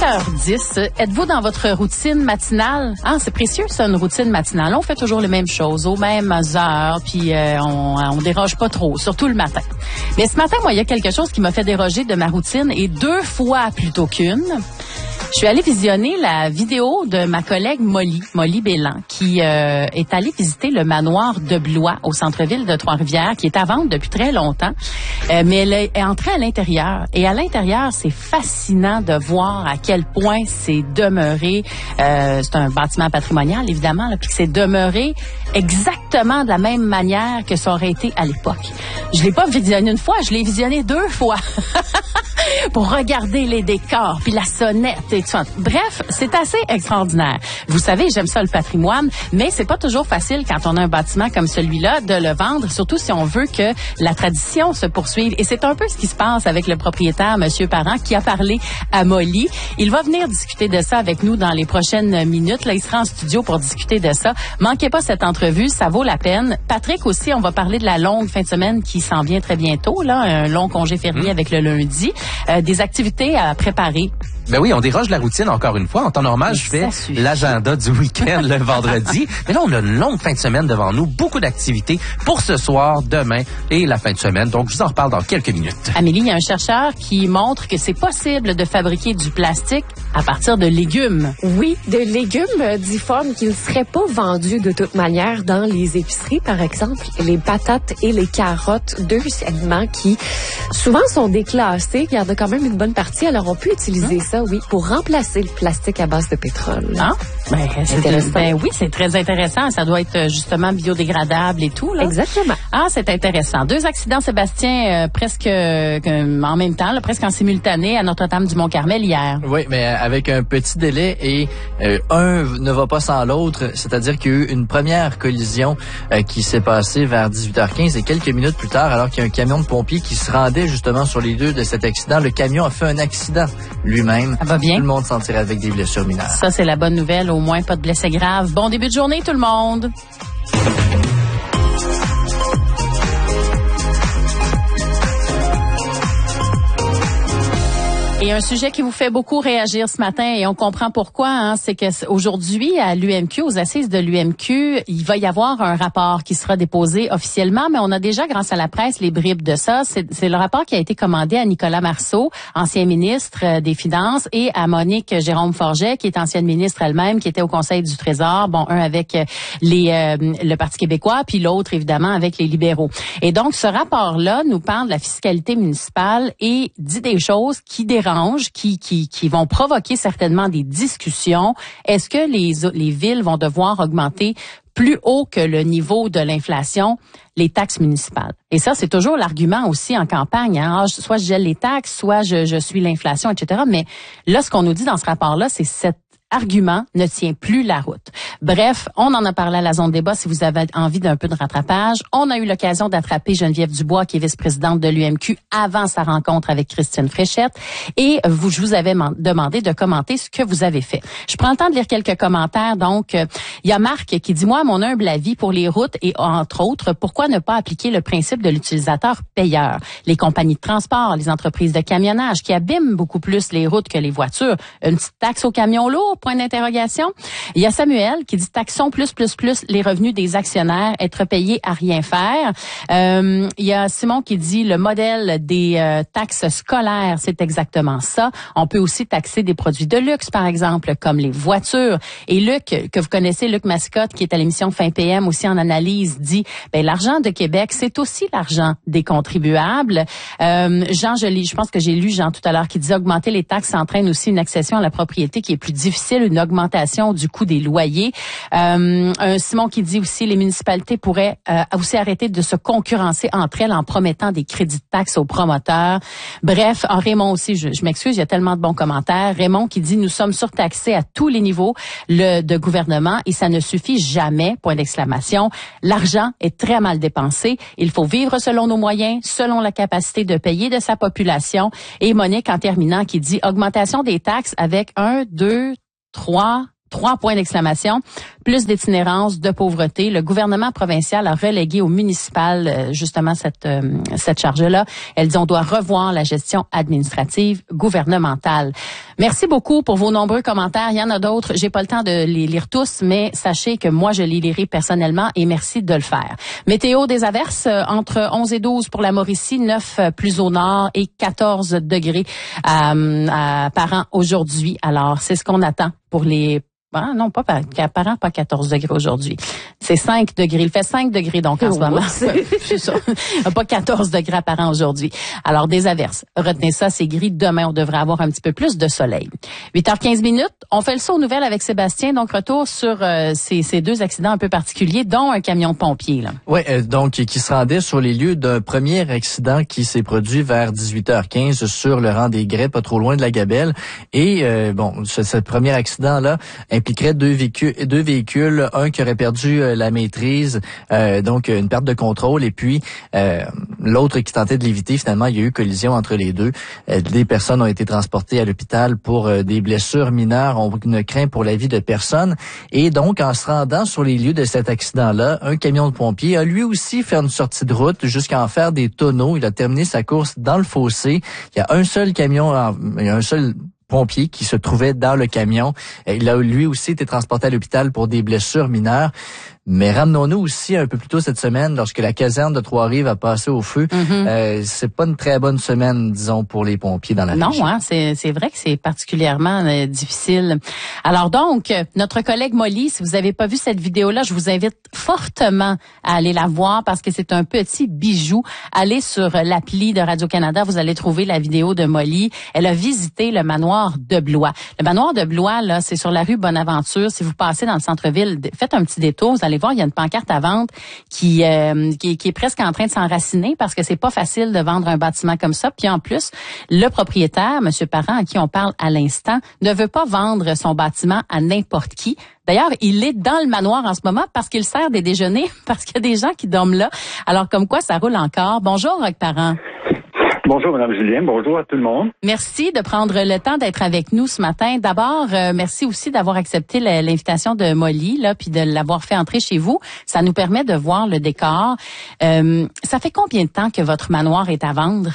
8h10, êtes-vous dans votre routine matinale? C'est précieux, ça, une routine matinale. On fait toujours les mêmes choses, aux mêmes heures, puis on déroge pas trop, surtout le matin. Mais ce matin, moi, il y a quelque chose qui m'a fait déroger de ma routine, et 2 fois plutôt qu'une. Je suis allée visionner la vidéo de ma collègue Molly Bélan, qui est allée visiter le manoir de Blois au centre-ville de Trois-Rivières, qui est à vendre depuis très longtemps. Mais elle est entrée à l'intérieur. Et à l'intérieur, c'est fascinant de voir à quel point c'est demeuré. C'est un bâtiment patrimonial, évidemment, là, puis que c'est demeuré exactement de la même manière que ça aurait été à l'époque. Je l'ai pas visionné une fois, je l'ai visionné 2 fois. Pour regarder les décors, puis la sonnette et tout ça. Bref, c'est assez extraordinaire. Vous savez, j'aime ça le patrimoine, mais c'est pas toujours facile quand on a un bâtiment comme celui-là de le vendre, surtout si on veut que la tradition se poursuive. Et c'est un peu ce qui se passe avec le propriétaire, Monsieur Parent, qui a parlé à Molly. Il va venir discuter de ça avec nous dans les prochaines minutes. Là, il sera en studio pour discuter de ça. Manquez pas cette entrevue, ça vaut la peine. Patrick aussi, on va parler de la longue fin de semaine qui s'en vient très bientôt, là, un long congé férié avec le lundi. Des activités à préparer. Ben oui, on déroge de la routine encore une fois. En temps normal, je fais l'agenda du week-end le vendredi. Mais là, on a une longue fin de semaine devant nous. Beaucoup d'activités pour ce soir, demain et la fin de semaine. Donc, je vous en reparle dans quelques minutes. Amélie, il y a un chercheur qui montre que c'est possible de fabriquer du plastique à partir de légumes. Oui, de légumes difformes qui ne seraient pas vendus de toute manière dans les épiceries. Par exemple, les patates et les carottes, 2 aliments qui souvent sont déclassés, gardent quand même une bonne partie. Alors, on peut utiliser ça, oui, pour remplacer le plastique à base de pétrole. Oui, c'est très intéressant. Ça doit être justement biodégradable et tout, là. Exactement. C'est intéressant. 2 accidents, Sébastien, presque en même temps, là, presque en simultané à Notre-Dame-du-Mont-Carmel hier. Oui, mais avec un petit délai et un ne va pas sans l'autre. C'est-à-dire qu'il y a eu une première collision qui s'est passée vers 18h15 et quelques minutes plus tard, alors qu'il y a un camion de pompiers qui se rendait justement sur les lieux de cet accident. Le camion a fait un accident lui-même. Ça va bien. Tout le monde s'en tirait avec des blessures mineures. Ça, c'est la bonne nouvelle. Au moins, pas de blessés graves. Bon début de journée, tout le monde. Et un sujet qui vous fait beaucoup réagir ce matin, et on comprend pourquoi, c'est que aujourd'hui, à l'UMQ, aux assises de l'UMQ, il va y avoir un rapport qui sera déposé officiellement, mais on a déjà, grâce à la presse, les bribes de ça. C'est le rapport qui a été commandé à Nicolas Marceau, ancien ministre des Finances, et à Monique Jérôme Forget, qui est ancienne ministre elle-même, qui était au Conseil du Trésor, un avec le Parti québécois, puis l'autre, évidemment, avec les libéraux. Et donc, ce rapport-là nous parle de la fiscalité municipale et dit des choses qui dérangent, qui vont provoquer certainement des discussions. Est-ce que les villes vont devoir augmenter plus haut que le niveau de l'inflation les taxes municipales? Et ça, c'est toujours l'argument aussi en campagne. Soit je gèle les taxes, soit je suis l'inflation, etc. Mais là, ce qu'on nous dit dans ce rapport-là, c'est cet argument ne tient plus la route. Bref, on en a parlé à la zone débat si vous avez envie d'un peu de rattrapage. On a eu l'occasion d'attraper Geneviève Dubois, qui est vice-présidente de l'UMQ, avant sa rencontre avec Christine Fréchette. Et je vous avais demandé de commenter ce que vous avez fait. Je prends le temps de lire quelques commentaires. Donc, il y a Marc qui dit, moi, à mon humble avis, pour les routes et entre autres, pourquoi ne pas appliquer le principe de l'utilisateur payeur? Les compagnies de transport, les entreprises de camionnage qui abîment beaucoup plus les routes que les voitures. Une petite taxe aux camions lourds? Point d'interrogation. Il y a Samuel qui dit taxons plus les revenus des actionnaires, être payés à rien faire. Il y a Simon qui dit le modèle des taxes scolaires, c'est exactement ça. On peut aussi taxer des produits de luxe, par exemple, comme les voitures. Et Luc, que vous connaissez, Luc Mascotte, qui est à l'émission Fin PM, aussi en analyse, dit l'argent de Québec, c'est aussi l'argent des contribuables. Jean, je pense que j'ai lu Jean tout à l'heure, qui dit augmenter les taxes entraîne aussi une accession à la propriété qui est plus difficile, une augmentation du coût des loyers. Simon qui dit aussi les municipalités pourraient aussi arrêter de se concurrencer entre elles en promettant des crédits de taxes aux promoteurs. Bref, Raymond aussi, je m'excuse, il y a tellement de bons commentaires. Raymond qui dit nous sommes surtaxés à tous les niveaux de gouvernement et ça ne suffit jamais, point d'exclamation. L'argent est très mal dépensé. Il faut vivre selon nos moyens, selon la capacité de payer de sa population. Et Monique, en terminant, qui dit augmentation des taxes avec 3 points d'exclamation, plus d'itinérance, de pauvreté. Le gouvernement provincial a relégué au municipal justement cette charge-là. Elle dit on doit revoir la gestion administrative gouvernementale. Merci beaucoup pour vos nombreux commentaires. Il y en a d'autres. J'ai pas le temps de les lire tous, mais sachez que moi, je les lirai personnellement et merci de le faire. Météo des averses, entre 11 et 12 pour la Mauricie, 9 plus au nord et 14 degrés par an aujourd'hui. Alors, c'est ce qu'on attend pour les... Ah, non, pas 14 degrés aujourd'hui. C'est 5 degrés. Il fait 5 degrés donc en ce moment. C'est ça. Pas 14 degrés apparent aujourd'hui. Alors, des averses. Retenez ça, c'est gris. Demain, on devrait avoir un petit peu plus de soleil. 8h15 minutes. On fait le saut aux nouvelles avec Sébastien. Donc, retour sur ces deux accidents un peu particuliers, dont un camion de pompiers. Oui, donc qui se rendait sur les lieux d'un premier accident qui s'est produit vers 18h15 sur le rang des Grès, pas trop loin de la Gabelle. Et ce premier accident-là impliquerait deux véhicules, un qui aurait perdu la maîtrise, donc une perte de contrôle, et puis l'autre qui tentait de l'éviter. Finalement, il y a eu collision entre les deux. Des personnes ont été transportées à l'hôpital pour des blessures mineures. On ne craint pour la vie de personne. Et donc, en se rendant sur les lieux de cet accident-là, un camion de pompiers a lui aussi fait une sortie de route jusqu'à en faire des tonneaux. Il a terminé sa course dans le fossé. Il y a un seul pompier qui se trouvait dans le camion. Il a lui aussi été transporté à l'hôpital pour des blessures mineures. Mais ramenons-nous aussi un peu plus tôt cette semaine, lorsque la caserne de Trois-Rives a passé au feu. C'est pas une très bonne semaine, disons, pour les pompiers dans la région. Non, c'est vrai que c'est particulièrement difficile. Alors donc, notre collègue Molly, si vous n'avez pas vu cette vidéo-là, je vous invite fortement à aller la voir parce que c'est un petit bijou. Allez sur l'appli de Radio-Canada, vous allez trouver la vidéo de Molly. Elle a visité le manoir de Blois. Le manoir de Blois, là, c'est sur la rue Bonaventure. Si vous passez dans le centre-ville, faites un petit détour, vous allez voir, il y a une pancarte à vente qui est presque en train de s'enraciner parce que c'est pas facile de vendre un bâtiment comme ça. Puis en plus, le propriétaire, M. Parent, à qui on parle à l'instant, ne veut pas vendre son bâtiment à n'importe qui. D'ailleurs, il est dans le manoir en ce moment parce qu'il sert des déjeuners, parce qu'il y a des gens qui dorment là. Alors, comme quoi, ça roule encore. Bonjour, Roch Parent. Bonjour, Mme Julien. Bonjour à tout le monde. Merci de prendre le temps d'être avec nous ce matin. D'abord, merci aussi d'avoir accepté l'invitation de Molly, là, puis de l'avoir fait entrer chez vous. Ça nous permet de voir le décor. Ça fait combien de temps que votre manoir est à vendre?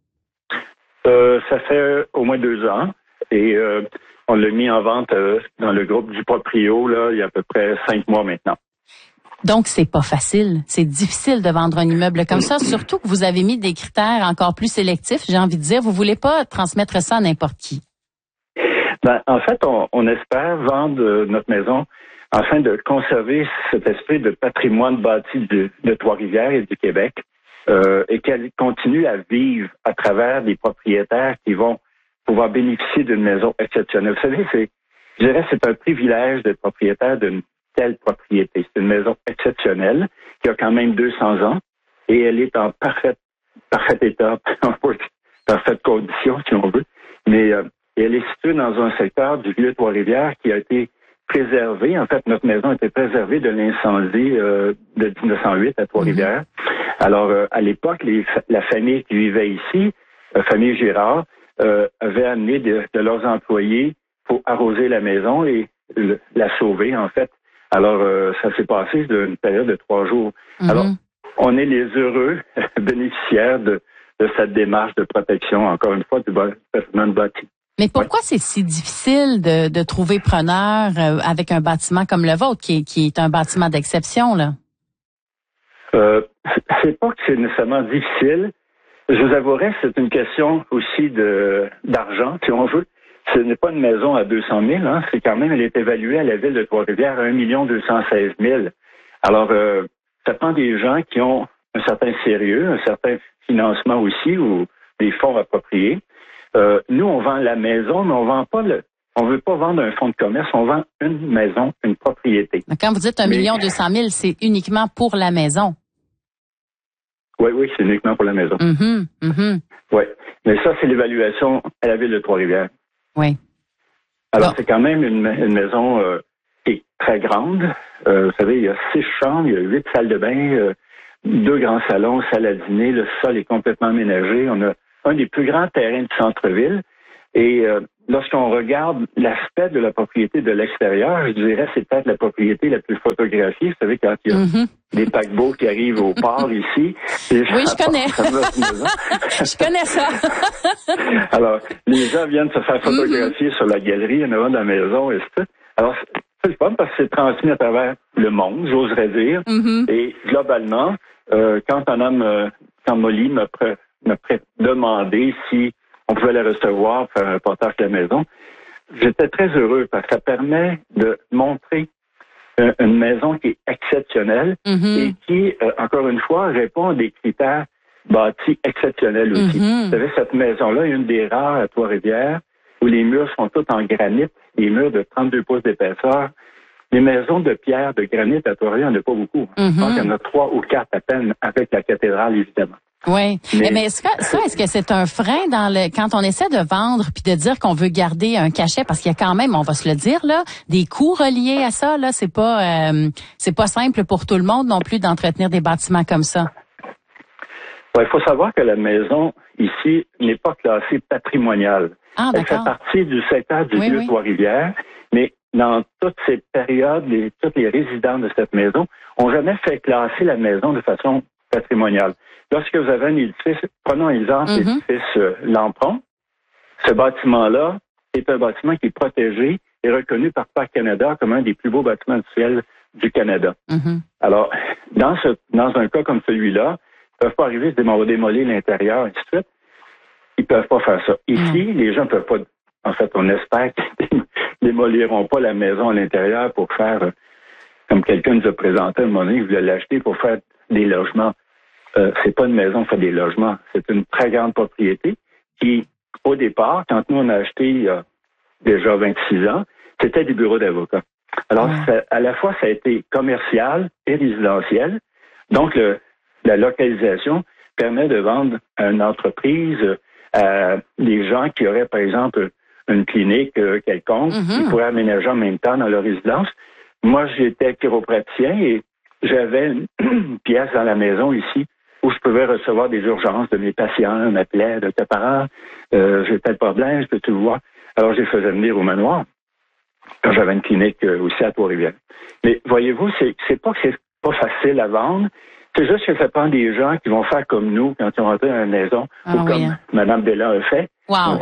Ça fait au moins 2 ans. Et on l'a mis en vente dans le groupe du proprio, là, il y a à peu près 5 mois maintenant. Donc, c'est pas facile. C'est difficile de vendre un immeuble comme ça, surtout que vous avez mis des critères encore plus sélectifs, j'ai envie de dire. Vous voulez pas transmettre ça à n'importe qui. En fait, on espère vendre notre maison afin de conserver cet esprit de patrimoine bâti de Trois-Rivières et du Québec et qu'elle continue à vivre à travers des propriétaires qui vont pouvoir bénéficier d'une maison exceptionnelle. Vous savez, je dirais c'est un privilège d'être propriétaire d'une telle propriété. C'est une maison exceptionnelle qui a quand même 200 ans et elle est en parfait état, parfaite condition si on veut. Mais elle est située dans un secteur du vieux Trois-Rivières qui a été préservé. En fait, notre maison a été préservée de l'incendie de 1908 à Trois-Rivières. Alors, à l'époque, la famille qui vivait ici, la famille Girard, avait amené de leurs employés pour arroser la maison et la sauver, en fait. Alors, ça s'est passé d'une période de 3 jours. Alors, on est les heureux bénéficiaires de cette démarche de protection, encore une fois, du patrimoine bâti. Mais pourquoi c'est si difficile de trouver preneur avec un bâtiment comme le vôtre, qui est un bâtiment d'exception, là? C'est pas que c'est nécessairement difficile. Je vous avouerai que c'est une question aussi d'argent, si on veut. Ce n'est pas une maison à 200 000, hein. C'est quand même, elle est évaluée à la ville de Trois-Rivières à 1 216 000. Alors, ça prend des gens qui ont un certain sérieux, un certain financement aussi, ou des fonds appropriés. Nous, on vend la maison, mais on vend pas on veut pas vendre un fonds de commerce, on vend une maison, une propriété. Quand vous dites 1 200 000, c'est uniquement pour la maison. Oui, c'est uniquement pour la maison. Oui, mais ça, c'est l'évaluation à la ville de Trois-Rivières. Oui. Alors, c'est quand même une maison qui est très grande. Vous savez, il y a 6 chambres, il y a 8 salles de bain, 2 grands salons, salle à dîner. Le sol est complètement aménagé. On a un des plus grands terrains du centre-ville. Et lorsqu'on regarde l'aspect de la propriété de l'extérieur, je dirais c'est peut-être la propriété la plus photographiée. Vous savez, quand il y a des paquebots qui arrivent au port ici. Oui, je connais. Je connais ça. Alors, les gens viennent se faire photographier sur la galerie en avant de la maison et tout. Alors, c'est le fun parce que c'est transmis à travers le monde, j'oserais dire. Et globalement, quand un homme comme Molly m'a demandé si on pouvait la recevoir, faire un reportage de la maison, j'étais très heureux parce que ça permet de montrer une maison qui est exceptionnelle et qui, encore une fois, répond à des critères bâtis exceptionnels aussi. Vous savez, cette maison-là est une des rares à Trois-Rivières où les murs sont tous en granit, des murs de 32 pouces d'épaisseur. Les maisons de pierre, de granit à Trois-Rivières, il n'y en a pas beaucoup. Je pense qu'il y en a 3 ou 4 à peine avec la cathédrale, évidemment. Oui. Mais est-ce que c'est un frein quand on essaie de vendre puis de dire qu'on veut garder un cachet, parce qu'il y a quand même, on va se le dire, là, des coûts reliés à ça, là, c'est pas simple pour tout le monde non plus d'entretenir des bâtiments comme ça. Il faut savoir que la maison ici n'est pas classée patrimoniale. Ah, elle fait partie du secteur du vieux Trois-Rivières, mais dans toutes ces périodes, tous les résidents de cette maison ont jamais fait classer la maison de façon patrimoniale. Lorsque vous avez un édifice, prenons l'exemple de l'édifice Lampron, ce bâtiment-là est un bâtiment qui est protégé et reconnu par Parc Canada comme un des plus beaux bâtiments industriels du Canada. Alors, dans un cas comme celui-là, ils ne peuvent pas arriver et se dire, on va démolir l'intérieur, et ainsi de suite. Ils ne peuvent pas faire ça. Ici, les gens ne peuvent pas, en fait, on espère qu'ils ne démoliront pas la maison à l'intérieur pour faire, comme quelqu'un nous a présenté à un moment donné, il voulait l'acheter pour faire des logements. C'est pas une maison, c'est des logements. C'est une très grande propriété qui, au départ, quand nous on a acheté il y a déjà 26 ans, c'était des bureaux d'avocats. Alors, à la fois, ça a été commercial et résidentiel. Donc, la localisation permet de vendre à une entreprise, à des gens qui auraient, par exemple, une clinique quelconque, qui pourraient aménager en même temps dans leur résidence. Moi, j'étais chiropraticien et j'avais une pièce dans la maison ici où je pouvais recevoir des urgences de mes patients, m'appelaient, docteur Parent, j'ai tel problème, je peux tout voir. Alors, je les faisais venir au manoir quand j'avais une clinique aussi à Trois-Rivières. Mais voyez-vous, c'est pas que c'est pas facile à vendre, c'est juste que ça prend des gens qui vont faire comme nous quand ils vont rentrer dans la maison, ou comme Mme Bella a fait. Wow!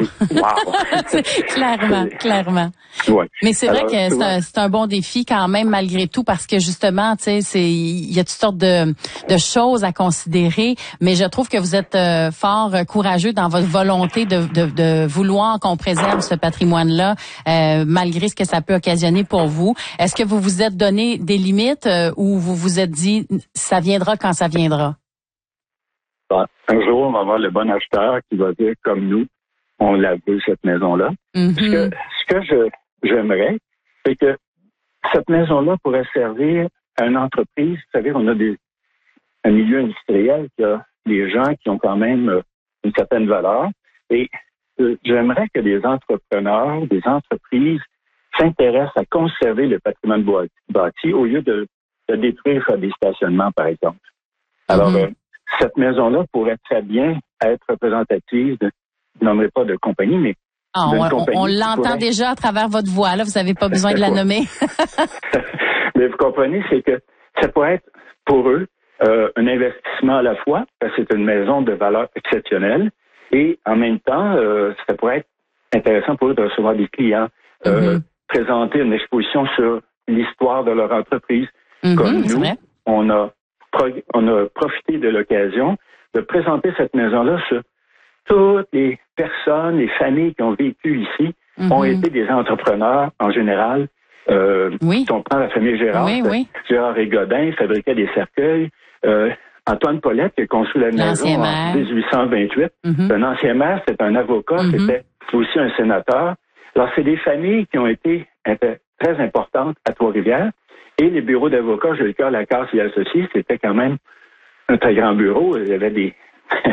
Clairement. Ouais. Mais c'est vrai que c'est un bon défi quand même malgré tout parce que justement, tu sais, il y a toutes sortes de choses à considérer, mais je trouve que vous êtes fort courageux dans votre volonté de vouloir qu'on préserve ce patrimoine-là malgré ce que ça peut occasionner pour vous. Est-ce que vous vous êtes donné des limites ou vous vous êtes dit ça viendra quand ça viendra? Un jour, on va avoir le bon acheteur qui va dire comme nous, on la veut, cette maison-là. Ce que j'aimerais, c'est que cette maison-là pourrait servir à une entreprise. Vous savez, on a un milieu industriel qui a des gens qui ont quand même une certaine valeur. Et j'aimerais que des entrepreneurs, des entreprises s'intéressent à conserver le patrimoine bâti au lieu de détruire des stationnements, par exemple. Alors, cette maison-là pourrait très bien être représentative je nommerai pas de compagnie, mais on l'entend déjà à travers votre voix, là, vous n'avez pas besoin de la nommer. Mais vous comprenez, c'est que ça pourrait être pour eux un investissement à la fois, parce que c'est une maison de valeur exceptionnelle, et en même temps, ça pourrait être intéressant pour eux de recevoir des clients, présenter une exposition sur l'histoire de leur entreprise. Comme nous, on a profité de l'occasion de présenter cette maison-là sur toutes les personnes, les familles qui ont vécu ici ont été des entrepreneurs en général. Si on prend la famille Gérard, Gérard et Godin fabriquaient des cercueils. Antoine Paulette qui a construit la maison en 1828. C'est un ancien maire, c'est un avocat, c'était aussi un sénateur. Alors, c'est des familles qui ont été très importantes à Trois-Rivières. Et les bureaux d'avocats, Jolicoeur, Lacasse et Associés, c'était quand même un très grand bureau. Il y avait des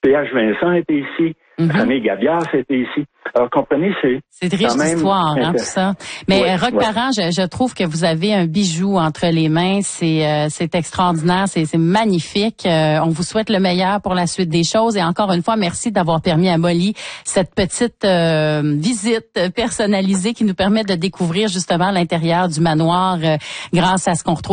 P.H. Vincent était ici. La famille Gabiard était ici. Alors, comprenez, c'est riche d'histoire, hein, tout ça. Mais Roch Parent, je trouve que vous avez un bijou entre les mains. C'est extraordinaire, c'est magnifique. On vous souhaite le meilleur pour la suite des choses. Et encore une fois, merci d'avoir permis à Molly cette petite visite personnalisée qui nous permet de découvrir justement l'intérieur du manoir grâce à ce qu'on retrouve